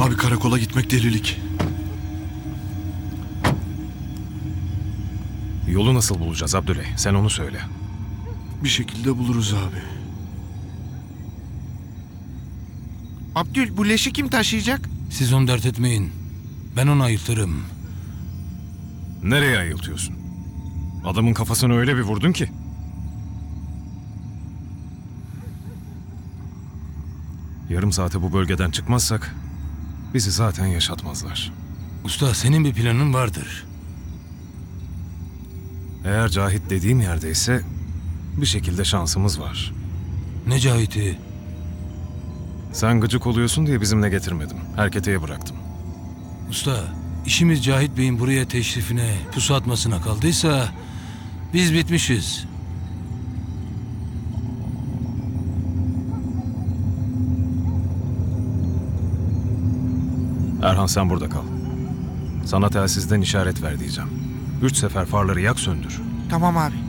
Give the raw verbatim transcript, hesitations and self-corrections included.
Abi karakola gitmek delilik. Yolu nasıl bulacağız Abdüley? Sen onu söyle. Bir şekilde buluruz abi. Abdül, bu leşi kim taşıyacak? Siz onu dert etmeyin. Ben onu ayıltırım. Nereye ayıltıyorsun? Adamın kafasını öyle bir vurdun ki. Yarım saate bu bölgeden çıkmazsak bizi zaten yaşatmazlar. Usta, senin bir planın vardır. Eğer Cahit dediğim yerdeyse bir şekilde şansımız var. Ne Cahit'i? Sen gıcık oluyorsun diye bizimle getirmedim. Herketeye bıraktım. Usta, işimiz Cahit Bey'in buraya teşrifine, pusu atmasına kaldıysa biz bitmişiz. Erhan, sen burada kal. Sana telsizden işaret ver diyeceğim. Üç sefer farları yak söndür. Tamam abi.